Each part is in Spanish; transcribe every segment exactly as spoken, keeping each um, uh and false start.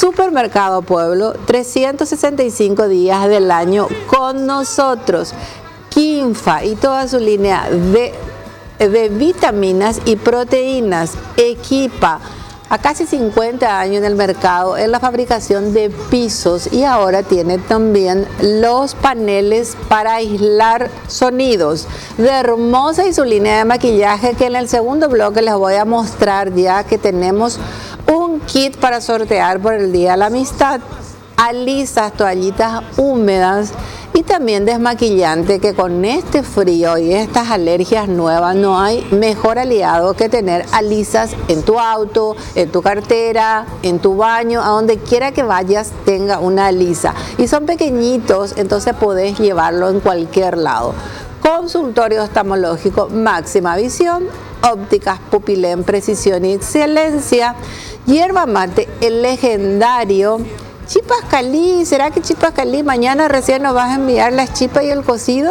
Supermercado Pueblo, trescientos sesenta y cinco días del año con nosotros. Quinfa y toda su línea de, de vitaminas y proteínas. Equipa a casi cincuenta años en el mercado en la fabricación de pisos y ahora tiene también los paneles para aislar sonidos. De Hermosa y su línea de maquillaje, que en el segundo bloque les voy a mostrar, ya que tenemos un kit para sortear por el Día de la Amistad. Alisas, toallitas húmedas y también desmaquillante, que con este frío y estas alergias nuevas no hay mejor aliado que tener alisas en tu auto, en tu cartera, en tu baño, a donde quiera que vayas tenga una alisa. Y son pequeñitos, entonces podés llevarlo en cualquier lado. Consultorio oftalmológico Máxima Visión, ópticas Pupilén, precisión y excelencia. Hierba mate, el legendario Chipas Calí. ¿Será que Chipas Calí mañana recién nos vas a enviar las chipas y el cocido?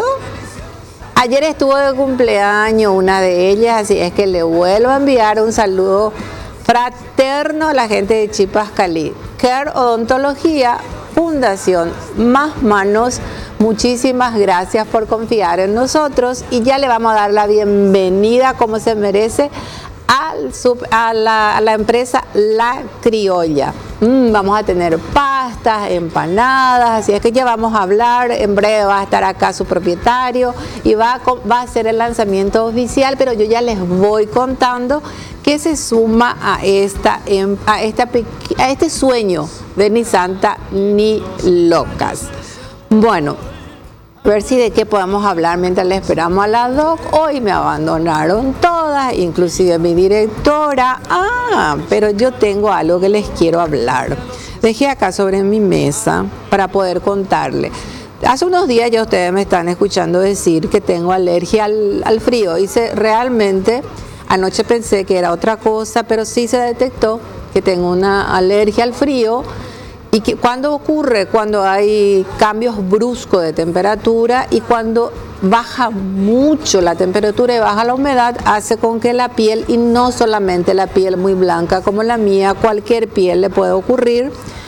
Ayer estuvo de cumpleaños una de ellas, así es que le vuelvo a enviar un saludo fraterno a la gente de Chipas Calí. Care Odontología, Fundación Más Manos, muchísimas gracias por confiar en nosotros y ya le vamos a dar la bienvenida como se merece Al sub, a, la, a la empresa La Criolla. Mm, vamos a tener pastas, empanadas, así es que ya vamos a hablar. En breve va a estar acá su propietario y va a, va a ser el lanzamiento oficial, pero yo ya les voy contando que se suma a, esta, a, esta, a este sueño de Ni Santa Ni Locas. Bueno, a ver si de qué podemos hablar mientras le esperamos a la doc. Hoy me abandonaron todas, inclusive mi directora. Ah, pero yo tengo algo que les quiero hablar. Dejé acá sobre mi mesa para poder contarle. Hace unos días ya ustedes me están escuchando decir que tengo alergia al, al frío. Y se, realmente, anoche pensé que era otra cosa, pero sí se detectó que tengo una alergia al frío. ¿Y que, cuándo ocurre? Cuando hay cambios bruscos de temperatura y cuando baja mucho la temperatura y baja la humedad, hace con que la piel, y no solamente la piel muy blanca como la mía, cualquier piel le puede ocurrir.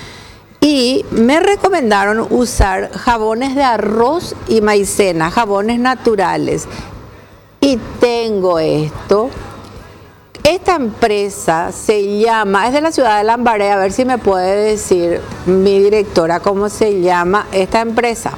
Y me recomendaron usar jabones de arroz y maicena, jabones naturales. Y tengo esto. Esta empresa se llama, es de la ciudad de Lambaré, a ver si me puede decir mi directora cómo se llama esta empresa.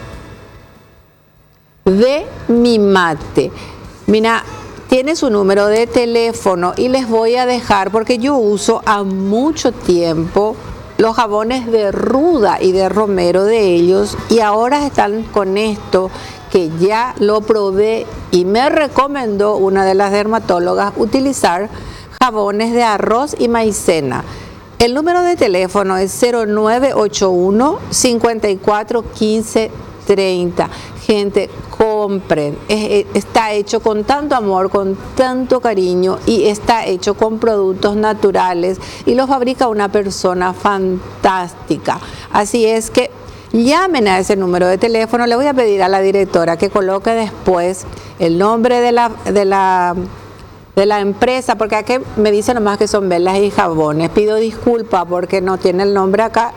De Mi Mate. Mira, tiene su número de teléfono y les voy a dejar, porque yo uso a mucho tiempo los jabones de ruda y de romero de ellos, y ahora están con esto que ya lo probé y me recomendó una de las dermatólogas utilizar jabones de arroz y maicena. El número de teléfono es cero nueve ocho uno, cinco cuatro uno cinco tres cero. Gente, compren. Es, está hecho con tanto amor, con tanto cariño y está hecho con productos naturales y lo fabrica una persona fantástica. Así es que llamen a ese número de teléfono. Le voy a pedir a la directora que coloque después el nombre de la... De la de la empresa, porque aquí me dicen nomás que son velas y jabones. Pido disculpas porque no tiene el nombre acá.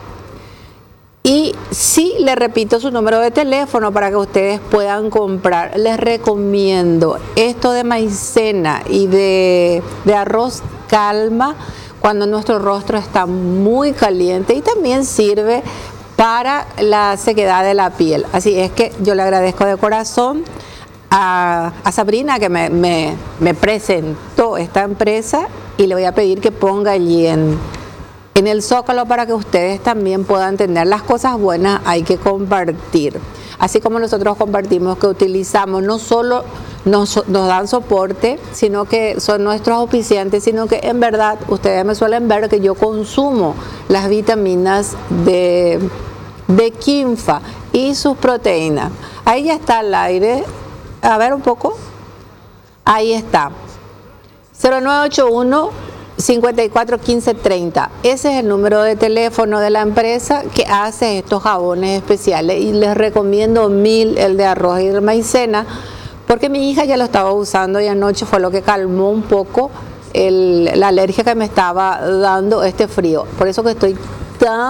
Y sí, le repito su número de teléfono para que ustedes puedan comprar. Les recomiendo esto de maicena y de, de arroz calma cuando nuestro rostro está muy caliente, y también sirve para la sequedad de la piel. Así es que yo le agradezco de corazón A, a Sabrina que me, me, me presentó esta empresa, y le voy a pedir que ponga allí en, en el zócalo para que ustedes también puedan tener las cosas buenas. Hay que compartir, así como nosotros compartimos que utilizamos, no solo nos, nos dan soporte, sino que son nuestros auspiciantes, sino que en verdad ustedes me suelen ver que yo consumo las vitaminas de, de Quinfa y sus proteínas. Ahí ya está al aire. A ver un poco. Ahí está. cero nueve ocho uno, cinco cuatro uno cinco tres cero. Ese es el número de teléfono de la empresa que hace estos jabones especiales. Y les recomiendo mil el de arroz y de maicena, porque mi hija ya lo estaba usando y anoche fue lo que calmó un poco el, la alergia que me estaba dando este frío. Por eso que estoy tan